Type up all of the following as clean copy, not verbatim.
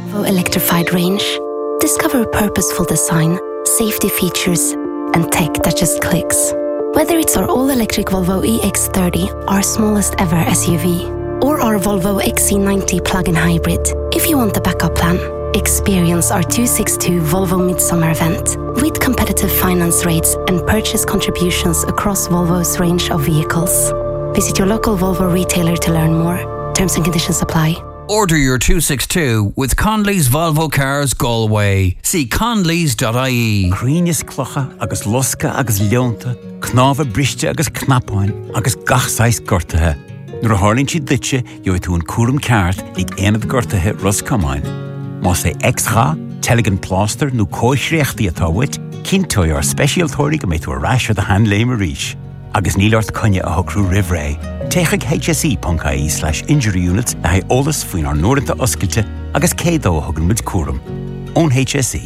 Volvo electrified range. Discover purposeful design, safety features, and tech that just clicks. Whether it's our all-electric Volvo EX30, our smallest ever SUV, or our Volvo XC90 plug-in hybrid, if you want the backup plan, experience our 262 Volvo Midsummer event with competitive finance rates and purchase contributions across Volvo's range of vehicles. Visit your local Volvo retailer to learn more. Terms and conditions apply. Order your 262 with Conley's Volvo Cars Galway. See conleys.ie. Críneas clocha agus losca agus leonta, knáfa briste agus knapáin agus gachsáis gortathe. Nuair a hálinn siad ditse, jo tú an cuaram ceart ag éanamh gortathe roscamáin. Má sé extra, teligin pláster nó cóisreachtaí atá wit, cinntói ar speisialtóirí go méid tú a ráisir de hand léim a ríis. Agus nílart conne a hocrú rivré. Téigh hse.ie/injury units a haid ólas faoin ar nóirinta oscailte agus cédó a thugann muid cuaram. Ón HSE.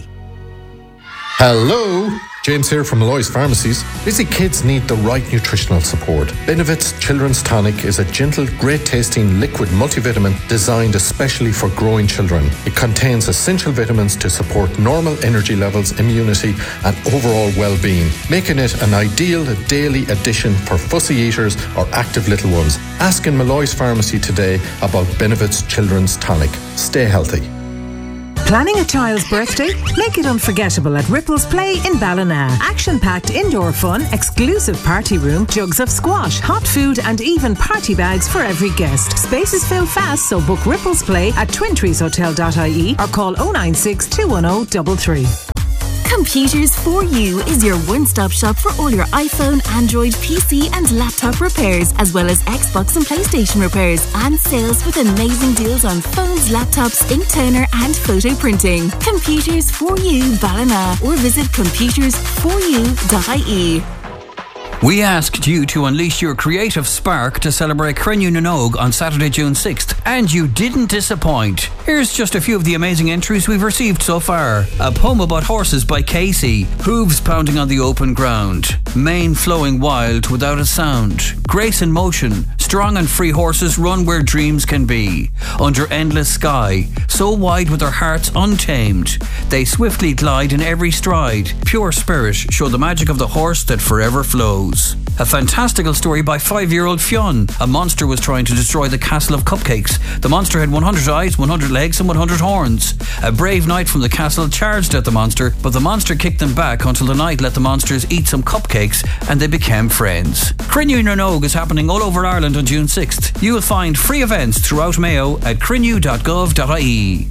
Hello, James here from Malloy's Pharmacies. Busy kids need the right nutritional support. Benevit's Children's Tonic is a gentle, great-tasting liquid multivitamin designed especially for growing children. It contains essential vitamins to support normal energy levels, immunity, and overall well-being, making it an ideal daily addition for fussy eaters or active little ones. Ask in Malloy's Pharmacy today about Benevit's Children's Tonic. Stay healthy. Planning a child's birthday? Make it unforgettable at Ripples Play in Ballina. Action-packed indoor fun, exclusive party room, jugs of squash, hot food and even party bags for every guest. Spaces fill fast, so book Ripples Play at twintreeshotel.ie or call 096 210 33. Computers For You is your one-stop shop for all your iPhone, Android, PC and laptop repairs, as well as Xbox and PlayStation repairs, and sales with amazing deals on phones, laptops, ink toner and photo printing. Computers For You Ballina, or visit computersforyou.ie. We asked you to unleash your creative spark to celebrate Crennu Nanog on Saturday, June 6th, and you didn't disappoint. Here's just a few of the amazing entries we've received so far. A poem about horses by Casey. Hooves pounding on the open ground. Mane flowing wild without a sound. Grace in motion. Strong and free horses run where dreams can be. Under endless sky. So wide with their hearts untamed. They swiftly glide in every stride. Pure spirit show the magic of the horse that forever flows. A fantastical story by 5-year-old Fionn. A monster was trying to destroy the castle of cupcakes. The monster had 100 eyes, 100 legs and 100 horns. A brave knight from the castle charged at the monster, but the monster kicked them back until the knight let the monsters eat some cupcakes and they became friends. Crennu Nanog is happening all over Ireland on June 6th. You will find free events throughout Mayo at crennu.gov.ie.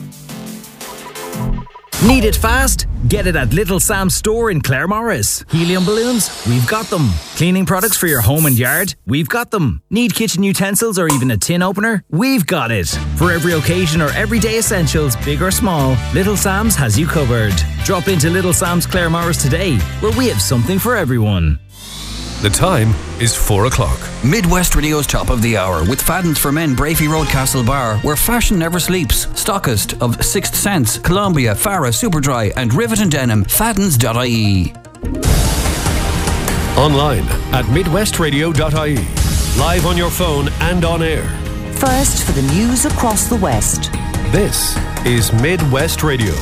Need it fast? Get it at Little Sam's store in Claremorris. Helium balloons? We've got them. Cleaning products for your home and yard? We've got them. Need kitchen utensils or even a tin opener? We've got it. For every occasion or everyday essentials, big or small, Little Sam's has you covered. Drop into Little Sam's Claremorris today, where we have something for everyone. The time is 4 o'clock. Midwest Radio's top of the hour with Fadden's for Men, Brafey Road, Castle Bar, where fashion never sleeps. Stockist of Sixth Sense, Columbia, Farah, Superdry and Rivet and Denim. Faddens.ie. Online at midwestradio.ie. Live on your phone and on air. First for the news across the West. This is Midwest Radio.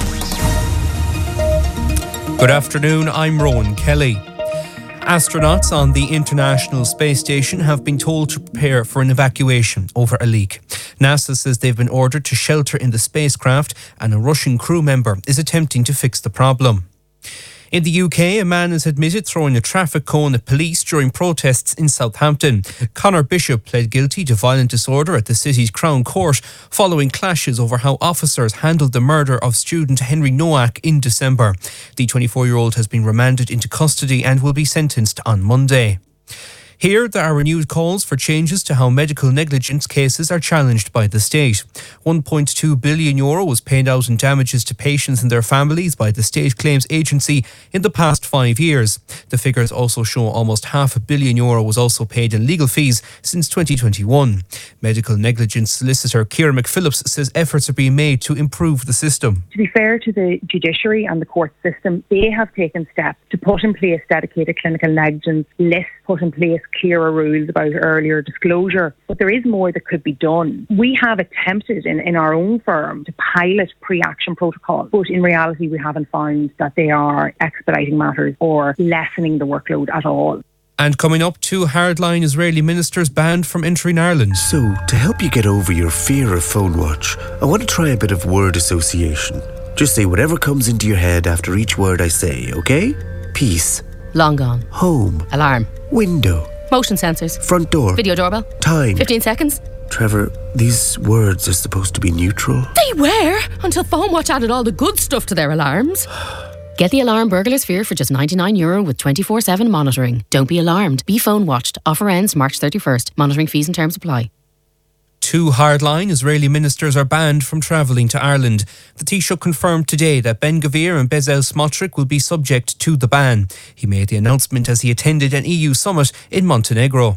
Good afternoon, I'm Rowan Kelly. Astronauts on the International Space Station have been told to prepare for an evacuation over a leak. NASA says they've been ordered to shelter in the spacecraft and a Russian crew member is attempting to fix the problem. In the UK, a man is admitted throwing a traffic cone at police during protests in Southampton. Conor Bishop pled guilty to violent disorder at the city's Crown Court following clashes over how officers handled the murder of student Henry Nowak in December. The 24-year-old has been remanded into custody and will be sentenced on Monday. Here, there are renewed calls for changes to how medical negligence cases are challenged by the state. €1.2 billion was paid out in damages to patients and their families by the State Claims Agency in the past 5 years. The figures also show almost €500 million was also paid in legal fees since 2021. Medical negligence solicitor Ciara McPhillips says efforts are being made to improve the system. To be fair to the judiciary and the court system, they have taken steps to put in place dedicated clinical negligence lists, put in place clearer rules about earlier disclosure. But there is more that could be done. We have attempted in our own firm to pilot pre-action protocols, but in reality we haven't found that they are expediting matters or lessening the workload at all. And coming up, 2 hardline Israeli ministers banned from entering Ireland. So, to help you get over your fear of phone watch, I want to try a bit of word association. Just say whatever comes into your head after each word I say, okay? Peace. Long gone. Home. Alarm. Window. Motion sensors. Front door. Video doorbell. Time. 15 seconds. Trevor, these words are supposed to be neutral. They were, until Phone Watch added all the good stuff to their alarms. Get the Alarm Burglar Sphere for just €99 with 24/7 monitoring. Don't be alarmed. Be phone watched. Offer ends March 31st. Monitoring fees and terms apply. 2 hardline Israeli ministers are banned from travelling to Ireland. The Taoiseach confirmed today that Ben-Gvir and Bezalel Smotrich will be subject to the ban. He made the announcement as he attended an EU summit in Montenegro.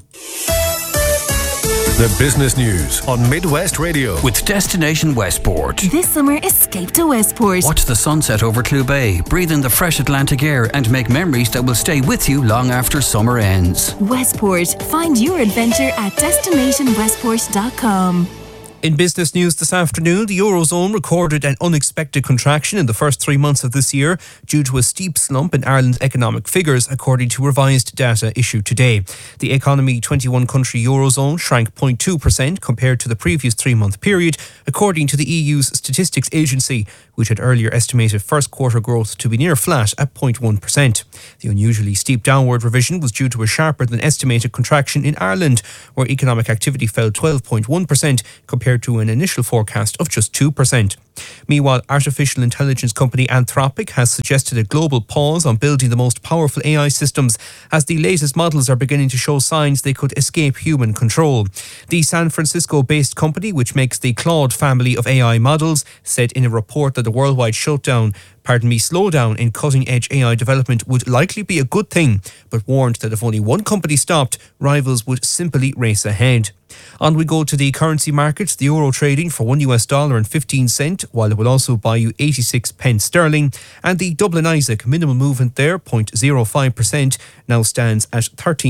The business news on Midwest Radio with Destination Westport. This summer, escape to Westport. Watch the sunset over Clew Bay, breathe in the fresh Atlantic air and make memories that will stay with you long after summer ends. Westport. Find your adventure at destinationwestport.com. In business news this afternoon, the Eurozone recorded an unexpected contraction in the first 3 months of this year due to a steep slump in Ireland's economic figures, according to revised data issued today. The economy 21-country Eurozone shrank 0.2% compared to the previous 3-month period, according to the EU's Statistics Agency, which had earlier estimated first quarter growth to be near flat at 0.1%. The unusually steep downward revision was due to a sharper than estimated contraction in Ireland, where economic activity fell 12.1% compared to an initial forecast of just 2%. Meanwhile, artificial intelligence company Anthropic has suggested a global pause on building the most powerful AI systems as the latest models are beginning to show signs they could escape human control. The San Francisco-based company, which makes the Claude family of AI models, said in a report that the worldwide slowdown in cutting-edge AI development would likely be a good thing, but warned that if only one company stopped, rivals would simply race ahead. On we go to the currency markets. The euro trading for $1 and 15 cents, while it will also buy you 86 pence sterling. And the Dublin Isaac, minimal movement there, 0.05%, now stands at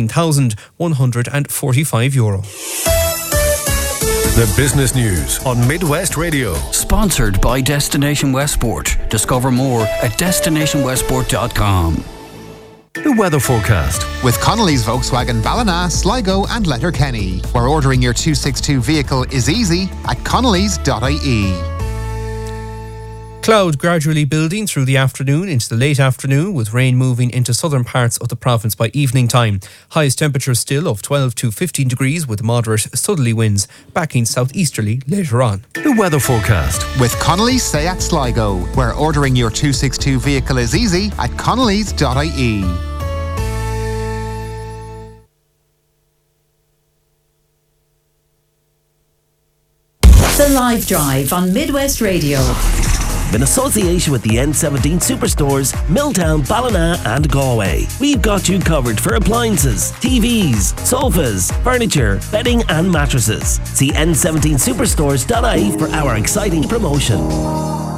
€13,145. The business news on Midwest Radio. Sponsored by Destination Westport. Discover more at destinationwestport.com. The weather forecast with Connolly's Volkswagen Ballina, Sligo and Letterkenny, where ordering your 262 vehicle is easy at connolly's.ie. Cloud gradually building through the afternoon into the late afternoon, with rain moving into southern parts of the province by evening time. Highest temperatures still of 12 to 15 degrees with moderate southerly winds backing southeasterly later on. The weather forecast with Connolly's Seat Sligo, where ordering your 262 vehicle is easy at connolly's.ie. The Live Drive on Midwest Radio. In association with the N17 Superstores, Milltown, Ballina and Galway. We've got you covered for appliances, TVs, sofas, furniture, bedding and mattresses. See n17superstores.ie for our exciting promotion.